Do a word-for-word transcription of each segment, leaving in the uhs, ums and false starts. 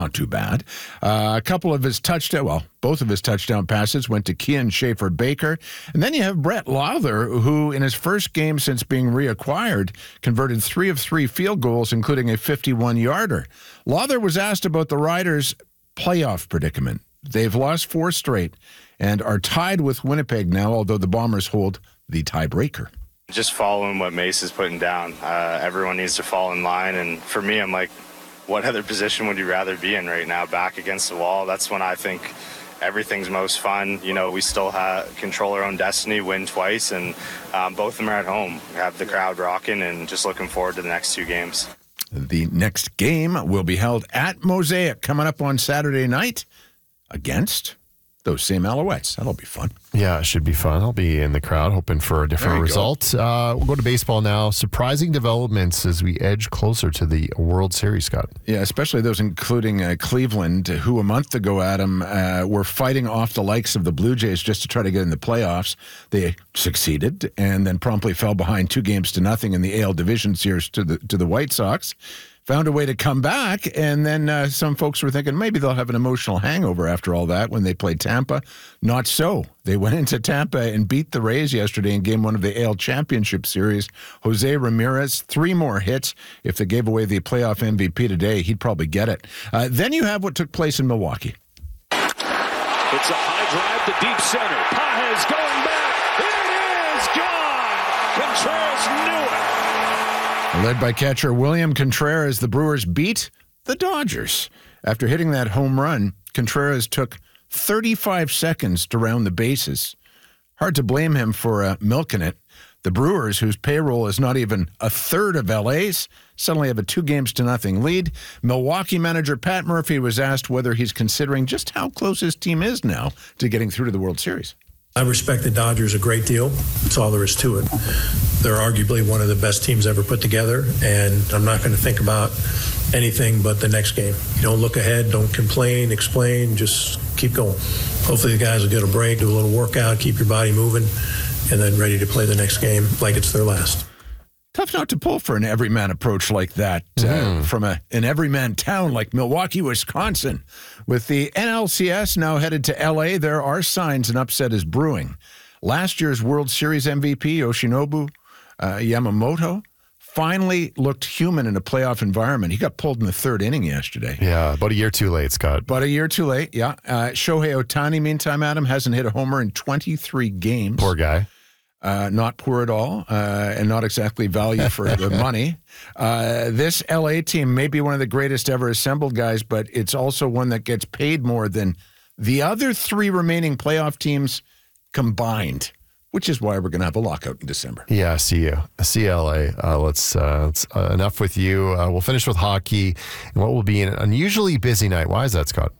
Not too bad. Uh, a couple of his touchdown, well, both of his touchdown passes went to Kian Schaefer-Baker. And then you have Brett Lawler, who in his first game since being reacquired converted three of three field goals, including a fifty-one-yarder. Lawler was asked about the Riders' playoff predicament. They've lost four straight and are tied with Winnipeg now, although the Bombers hold the tiebreaker. Just following what Mace is putting down. Uh, everyone needs to fall in line. And for me, I'm like, what other position would you rather be in right now? Back against the wall. That's when I think everything's most fun. You know, we still have control our own destiny, win twice, and um, both of them are at home. We have the crowd rocking, and just looking forward to the next two games. The next game will be held at Mosaic coming up on Saturday night against those same Alouettes. That'll be fun. Yeah, it should be fun. I'll be in the crowd hoping for a different result. Uh, we'll go to baseball now. Surprising developments as we edge closer to the World Series, Scott. Yeah, especially those including uh, Cleveland, who a month ago, Adam, uh, were fighting off the likes of the Blue Jays just to try to get in the playoffs. They succeeded and then promptly fell behind two games to nothing in the A L Division Series to the to the White Sox. Found a way to come back, and then uh, some folks were thinking maybe they'll have an emotional hangover after all that when they played Tampa. Not so. They went into Tampa and beat the Rays yesterday in game one of the A L Championship Series. Jose Ramirez, three more hits. If they gave away the playoff M V P today, he'd probably get it. Uh, then you have what took place in Milwaukee. It's a high drive to deep center. Pages going back. It is gone. Contreras knew it. Led by catcher William Contreras, the Brewers beat the Dodgers. After hitting that home run, Contreras took thirty-five seconds to round the bases. Hard to blame him for uh, milking it. The Brewers, whose payroll is not even a third of L A's, suddenly have a two games to nothing lead. Milwaukee manager Pat Murphy was asked whether he's considering just how close his team is now to getting through to the World Series. I respect the Dodgers a great deal. That's all there is to it. They're arguably one of the best teams ever put together, and I'm not going to think about anything but the next game. You don't look ahead, don't complain, explain, just keep going. Hopefully the guys will get a break, do a little workout, keep your body moving, and then ready to play the next game like it's their last. Tough not to pull for an everyman approach like that mm. uh, from a, an everyman town like Milwaukee, Wisconsin. With the N L C S now headed to L A, there are signs an upset is brewing. Last year's World Series M V P, Yoshinobu uh, Yamamoto, finally looked human in a playoff environment. He got pulled in the third inning yesterday. Yeah, about a year too late, Scott. About a year too late, yeah. Uh, Shohei Ohtani, meantime, Adam, hasn't hit a homer in twenty-three games. Poor guy. Uh, not poor at all, uh, and not exactly value for the money. Uh, this L A team may be one of the greatest ever assembled, guys, but it's also one that gets paid more than the other three remaining playoff teams combined, which is why we're going to have a lockout in December. Yeah, see you. See you, L A. Uh, let's, uh, let's uh, enough with you. Uh, we'll finish with hockey and what will be an unusually busy night. Why is that, Scott?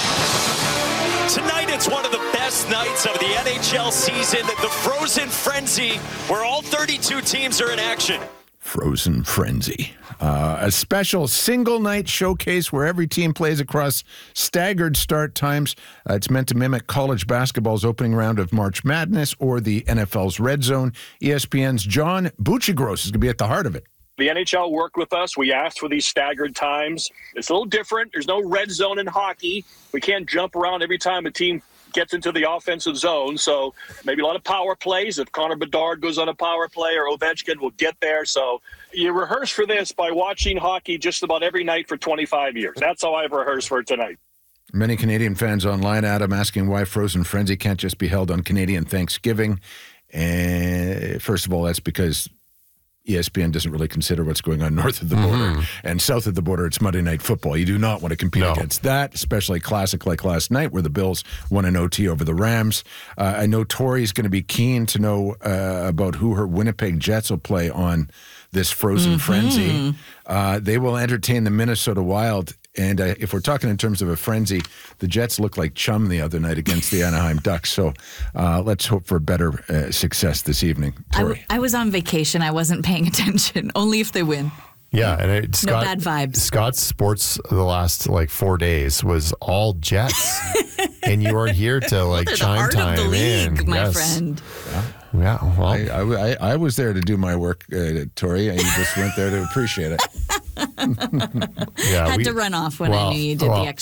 Tonight, it's one of the best nights of the N H L season, the Frozen Frenzy, where all thirty-two teams are in action. Frozen Frenzy. Uh, a special single-night showcase where every team plays across staggered start times. Uh, it's meant to mimic college basketball's opening round of March Madness or the N F L's Red Zone. E S P N's John Buccigross is going to be at the heart of it. The N H L worked with us. We asked for these staggered times. It's a little different. There's no red zone in hockey. We can't jump around every time a team gets into the offensive zone. So maybe a lot of power plays. If Connor Bedard goes on a power play or Ovechkin will get there. So you rehearse for this by watching hockey just about every night for twenty-five years. That's how I've rehearsed for tonight. Many Canadian fans online, Adam, asking why Frozen Frenzy can't just be held on Canadian Thanksgiving. And first of all, that's because E S P N doesn't really consider what's going on north of the border. Mm-hmm. And south of the border, it's Monday Night Football. You do not want to compete no. against that, especially classic like last night where the Bills won an O T over the Rams. Uh, I know Tori's going to be keen to know uh, about who her Winnipeg Jets will play on this Frozen mm-hmm. Frenzy. Uh, they will entertain the Minnesota Wild. And uh, if we're talking in terms of a frenzy, the Jets looked like chum the other night against the Anaheim Ducks. So uh, let's hope for better uh, success this evening. I, w- I was on vacation. I wasn't paying attention. Only if they win. Yeah, and it, Scott, no bad vibes. Scott's sports the last like four days was all Jets, and you are here to like well, chime the time of the league, in. My yes. friend. Yeah, yeah well, I, I, I was there to do my work, uh, Tori, and you just went there to appreciate it. Yeah, Had we- to run off when well, I knew you did well, the extra.